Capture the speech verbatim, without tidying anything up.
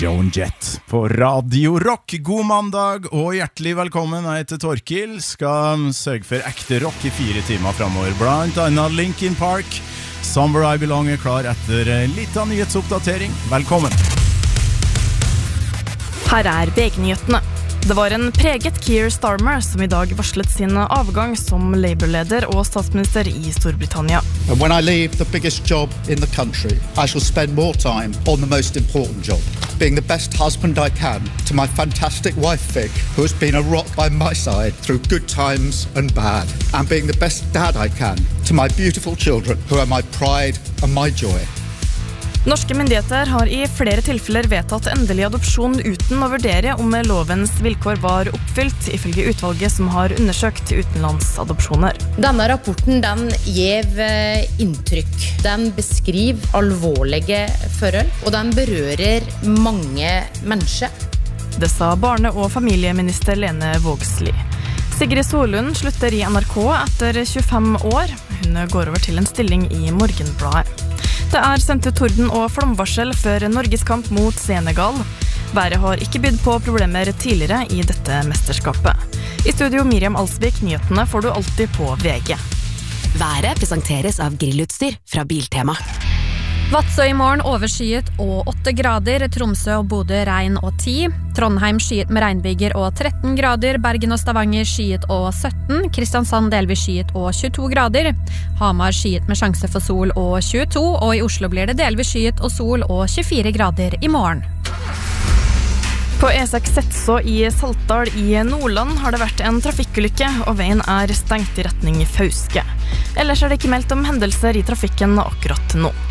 Joan Jett på Radio Rock. God mandag og hjertelig velkommen. Jeg heter Torkil, skal sørge for ekte rock i fire timer fremover. Blant annet Linkin Park, Somewhere I Belong er klar etter litt av nyhetsoppdatering. Velkommen. Her er V G-nyhetene. Det var en preget Keir Starmer som i dag varslet sin avgang som Labour-leder og statsminister i Storbritannia. And when I leave the biggest job in the country, I shall spend more time on the most important job, being the best husband I can to my fantastic wife Vic, who has been a rock by my side through good times and bad, and being the best dad I can to my beautiful children, who are my pride and my joy. Norske myndigheter har i flere tilfeller vedtatt endelig adopsjon uten å vurdere om lovens vilkår var oppfylt, ifølge utvalget som har undersøkt utenlandsadopsjoner. Denne rapporten den gjev inntrykk. Den beskriver alvorlige forhold, og den berører mange mennesker. Det sa barne- og familieminister Lene Vågslid. Sigrid Solund slutter i N R K etter tjuefem år. Hun går over til en stilling i Morgenbladet. Det er sendt ut torden og flomvarsel før Norges kamp mot Senegal. Været har ikke bydd på problemer tidligere i dette mesterskapet. I studio Miriam Alsvik, nyhetene får du alltid på V G. Været presenteres av grillutstyr fra Biltema. Vadsø i morgen overskyet og åtte grader, Tromsø og Bodø regn og ti, Trondheim skyet med regnbyger og tretten grader, Bergen og Stavanger skyet og sytten, Kristiansand delvis skyet og tjueto grader, Hamar skyet med sjanse for sol og tjueto, og i Oslo blir det delvis skyet og sol og tjuefire grader i morgen. På E seks Setså i Saltdal i Nordland har det vært en trafikkulykke, og veien er stengt i retning Fauske. Ellers er det ikke meldt om hendelser i trafikken akkurat nå.